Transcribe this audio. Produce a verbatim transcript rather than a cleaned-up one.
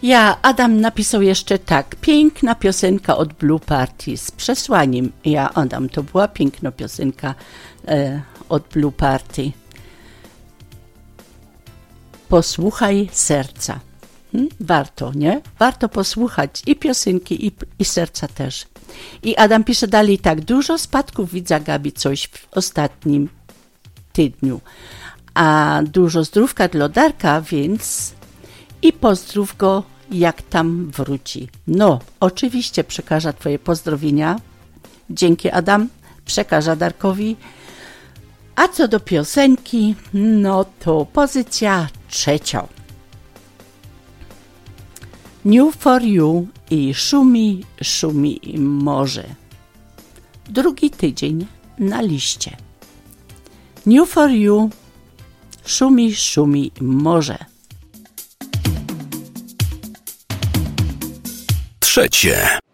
Ja, Adam napisał jeszcze tak. Piękna piosenka od Blue Party z przesłaniem. Ja, Adam, to była piękna piosenka e, od Blue Party. Posłuchaj serca. Hmm? Warto, nie? Warto posłuchać i piosenki, i, i serca też. I Adam pisze dalej tak. Dużo spadków widza, Gabi, coś w ostatnim tygodniu. A dużo zdrówka dla Darka, więc i pozdrów go, jak tam wróci. No, oczywiście przekażę twoje pozdrowienia. Dzięki, Adam. Przekażę Darkowi. A co do piosenki, no to pozycja trzecia. New for You i Szumi, szumi morze. Drugi tydzień na liście. New for You, Szumi, szumi morze. Trzecie.